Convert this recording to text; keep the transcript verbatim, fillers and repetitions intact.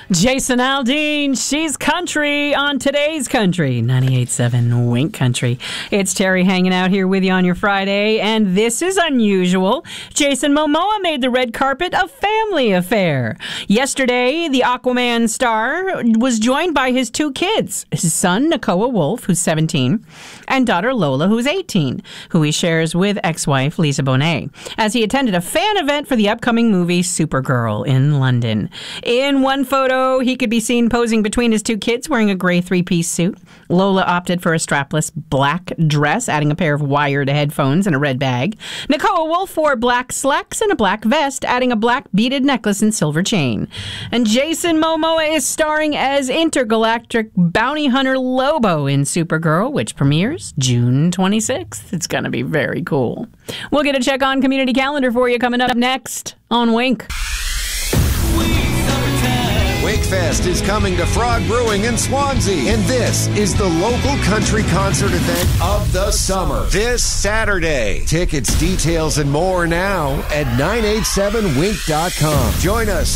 Jason Aldean, she's country on today's country, ninety-eight point seven Wink Country. It's Terry hanging out here with you on your Friday, and this is unusual. Jason Momoa made the red carpet a family affair. Yesterday, the Aquaman star was joined by his two kids, his son, Nakoa Wolf, who's seventeen, and daughter Lola, who's eighteen, who he shares with ex-wife Lisa Bonet, as he attended a fan event for the upcoming movie Supergirl in London. In one photo, he could be seen posing between his two kids wearing a gray three-piece suit. Lola opted for a strapless black dress, adding a pair of wired headphones and a red bag. Nakoa Wolf wore black slacks and a black vest, adding a black beaded necklace and silver chain. And Jason Momoa is starring as intergalactic bounty hunter Lobo in Supergirl, which premieres June twenty-sixth. It's going to be very cool. We'll get a check on community calendar for you coming up next on Wink. Wakefest is coming to Frog Brewing in Swansea, and this is the local country concert event of the summer this Saturday. Tickets, details, and more now at nine eight seven wink dot com. Join us